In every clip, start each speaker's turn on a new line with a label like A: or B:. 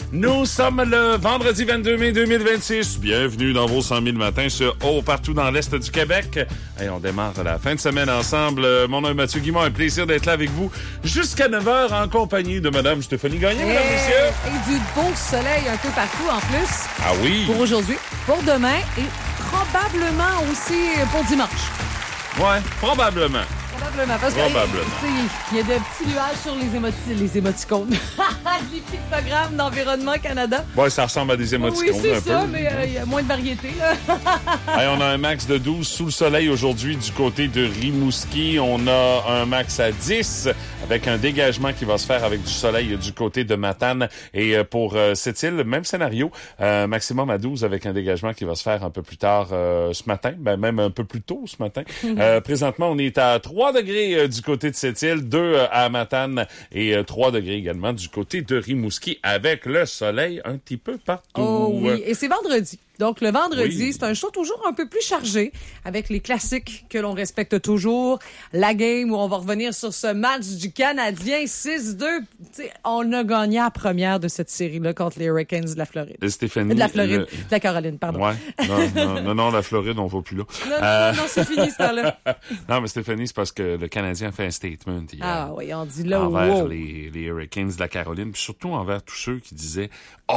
A: Nous sommes le vendredi 22 mai 2026. Bienvenue dans vos 100 000 matins sur partout dans l'Est du Québec. Et on démarre la fin de semaine ensemble. Mon nom est Mathieu Guimond. Un plaisir d'être là avec vous jusqu'à 9h en compagnie de Madame Stéphanie Gagné, mesdames, messieurs.
B: Et du beau soleil un peu partout en plus.
A: Ah oui.
B: Pour aujourd'hui, pour demain et probablement aussi pour dimanche.
A: Ouais, probablement.
B: Probablement. Parce qu'il y a des petits nuages sur les émoticônes. Les pictogrammes d'Environnement Canada.
A: Ouais, ça ressemble à des émoticônes.
B: Oui, c'est
A: un
B: ça,
A: peu.
B: mais il y a moins de variété, là.
A: Hey, on a un max de 12 sous le soleil aujourd'hui du côté de Rimouski. On a un max à 10 avec un dégagement qui va se faire avec du soleil du côté de Matane. Et pour cette île, même scénario, maximum à 12 avec un dégagement qui va se faire un peu plus tard ce matin, ben, même un peu plus tôt ce matin. Présentement, on est à 3 degrés du côté de cette île, 2 à Matane et 3 degrés également du côté de Rimouski avec le soleil un petit peu partout.
B: Oh oui, et c'est vendredi. Donc, le vendredi,
A: oui.
B: C'est un show toujours un peu plus chargé avec les classiques que l'on respecte toujours. La game où on va revenir sur ce match du Canadien 6-2. T'sais, on a gagné la première de cette série-là contre les Hurricanes de la Floride.
A: Stéphanie,
B: de la Floride, de la Caroline, pardon.
A: Ouais, non, la Floride, on va plus là.
B: Non, c'est fini ce temps-là.
A: Non, mais Stéphanie, c'est parce que le Canadien a fait un statement hier.
B: Ah oui, on dit là,
A: envers
B: wow.
A: les Hurricanes de la Caroline, puis surtout envers tous ceux qui disaient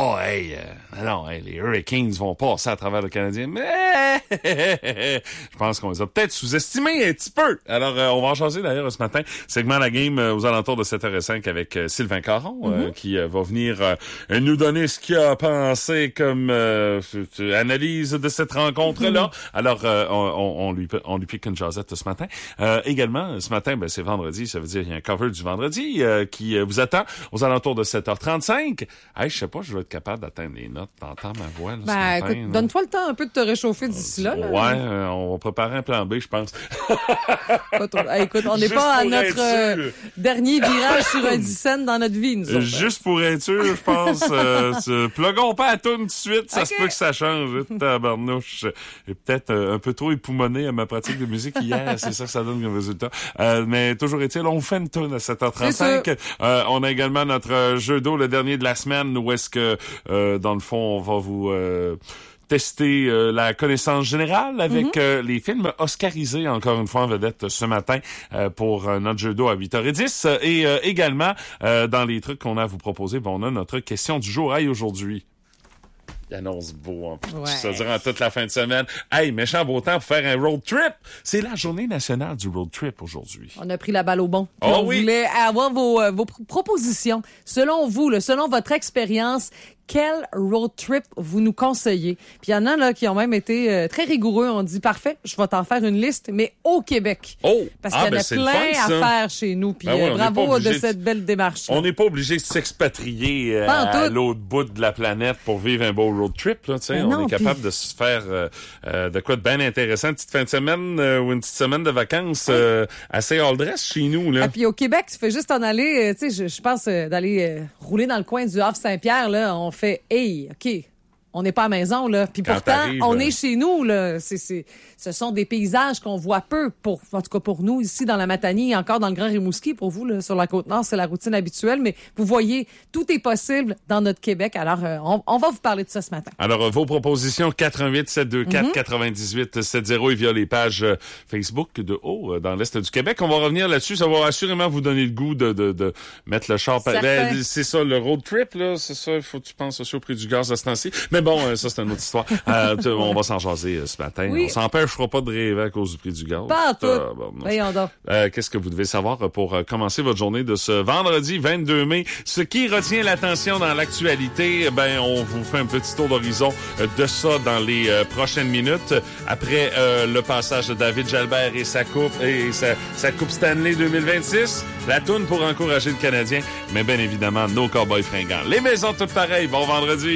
A: les Hurricanes vont passer à travers le Canadien. Mais je pense qu'on les a peut-être sous-estimés un petit peu. Alors, on va en changer d'ailleurs ce matin. Segment La Game aux alentours de 7h05 avec Sylvain Caron, qui va venir nous donner ce qu'il a pensé comme analyse de cette rencontre-là. Alors, on lui pique une jasette ce matin. Également, ce matin, ben c'est vendredi, ça veut dire qu'il y a un cover du vendredi qui vous attend aux alentours de 7h35. Hey, je sais pas, je vais être capable d'atteindre les notes. T'entends ma voix là, ce matin,
B: écoute,
A: là?
B: donne-toi le temps un peu de te réchauffer d'ici là.
A: Ouais, on va préparer un plan B, je pense.
B: Écoute, on n'est
A: Juste
B: pas à
A: pour être
B: notre
A: sûr.
B: dernier virage sur un 10 cents dans notre vie, nous autres.
A: Juste pour être sûr, je pense. Pluguons pas à tout de suite, ça se peut que ça change. Tabarnouche. J'ai peut-être un peu trop époumoné à ma pratique de musique hier, c'est ça que ça donne comme résultat. Mais toujours est-il, on fait une tourne à 7h35. On a également notre jeu d'eau, le dernier de la semaine, où est-ce que, dans le fond, on va vous tester la connaissance générale avec les films oscarisés, encore une fois en vedette ce matin pour notre jeu d'eau à 8h10. Et également, dans les trucs qu'on a à vous proposer, on a notre question du jour. Hey, aujourd'hui, il annonce beau en plus.
B: Ouais.
A: Ça durant toute la fin de semaine. Hey, méchant beau temps pour faire un road trip. C'est la journée nationale du road trip aujourd'hui.
B: On a pris la balle au bon.
A: Oh
B: on
A: oui.
B: voulait avoir vos propositions. Selon vous, selon votre expérience, quel road trip vous nous conseillez? Puis il y en a là qui ont même été très rigoureux. On dit, parfait, je vais t'en faire une liste, mais au Québec.
A: Oh!
B: Parce qu'il y en a
A: c'est le
B: plein
A: fun,
B: à faire chez nous. Puis
A: Ben oui, on n'est pas
B: bravo
A: obligé
B: de cette belle démarche.
A: On n'est pas obligé de s'expatrier
B: Pas en
A: à
B: tout.
A: l'autre bout de la planète pour vivre un beau road trip. Là,
B: Ben
A: on
B: non,
A: est capable
B: puis-
A: de se faire de quoi de bien intéressant, une petite fin de semaine ou une petite semaine de vacances assez all dress chez nous. Là.
B: Et puis au Québec, tu fais juste en aller, tu sais, je pense d'aller rouler dans le coin du Havre-Saint-Pierre, là, on fait, hey, OK, on n'est pas à la maison, là. Puis
A: Quand
B: pourtant,
A: t'arrives,
B: on est chez nous, là. Ce sont des paysages qu'on voit peu, en tout cas pour nous, ici dans la Matanie et encore dans le Grand Rimouski. Pour vous, là, sur la Côte-Nord, c'est la routine habituelle. Mais vous voyez, tout est possible dans notre Québec. Alors, on va vous parler de ça ce matin.
A: Alors, vos propositions, 418-724-9870 et via les pages Facebook de dans l'Est du Québec. On va revenir là-dessus. Ça va assurément vous donner le goût de mettre le char. Ben, c'est ça, le road trip, là. C'est ça, il faut que tu penses aussi au prix du gaz à ce temps-ci. Mais bon, ça, c'est une autre histoire. On va s'en jaser ce matin.
B: Oui.
A: On s'empêchera pas de rêver à cause du prix du gaz.
B: Pas en tout. Voyons donc.
A: Qu'est-ce que vous devez savoir pour commencer votre journée de ce vendredi 22 mai? Ce qui retient l'attention dans l'actualité, ben, on vous fait un petit tour d'horizon de ça dans les prochaines minutes. Après le passage de David Jalbert et sa coupe Stanley 2026, la toune pour encourager le Canadien, mais bien évidemment nos Cowboys fringants. Les maisons toutes pareilles. Bon vendredi.